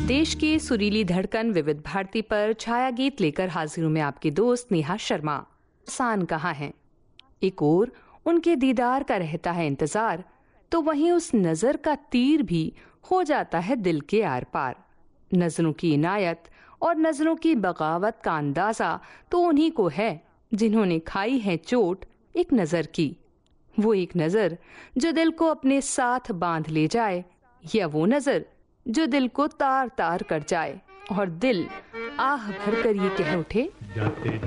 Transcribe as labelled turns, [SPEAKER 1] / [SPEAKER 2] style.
[SPEAKER 1] देश की सुरीली धड़कन विविध भारती पर छाया गीत लेकर हाजिर हूं मैं आपकी दोस्त नेहा शर्मा। सान कहाँ हैं? एक ओर उनके दीदार का रहता है इंतजार, तो वहीं उस नजर का तीर भी हो जाता है दिल के आर पार। नजरों की इनायत और नजरों की बगावत का अंदाजा तो उन्हीं को है जिन्होंने खाई है चोट एक नजर की। वो एक नजर जो दिल को अपने साथ बांध ले जाए, या वो नजर जो दिल को तार तार कर जाए और दिल आह भरकर ये कह उठे,